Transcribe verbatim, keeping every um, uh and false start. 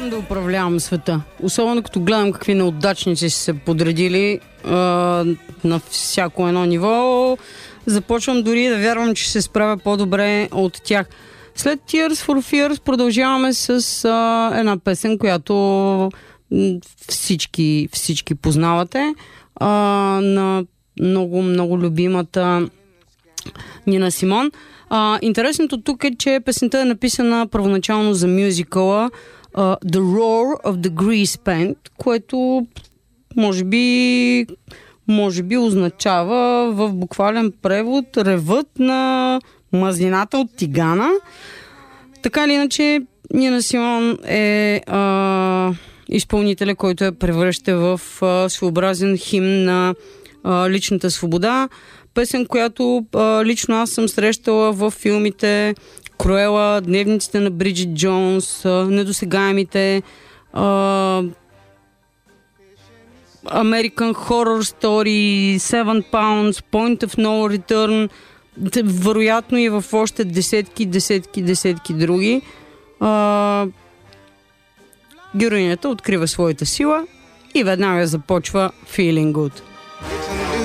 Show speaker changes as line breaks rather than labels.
искам да управлявам света. Особено като гледам какви неудачници са се подредили а, на всяко едно ниво. Започвам дори да вярвам, че ще се справя по-добре от тях. След Tears for Fears продължаваме с а, една песен, която всички, всички познавате. А, на много, много любимата Нина Симон. А, интересното тук е, че песента е написана първоначално за мюзикъла uh, The Roar of the Grease Paint, което може би може би означава в буквален превод ревът на мазнината от тигана. Така или иначе, Нина Симон е а, изпълнителя, който я превръща в а, своеобразен химн на а, личната свобода. Песен, която а, лично аз съм срещала в филмите Круела, Дневниците на Бриджит Джонс, а, Недосегаемите, а, American Horror Story, Seven Pounds, Point of No Return, вероятно и в още десетки, десетки, десетки други. А, героинята открива своята сила и веднага започва Feeling Good.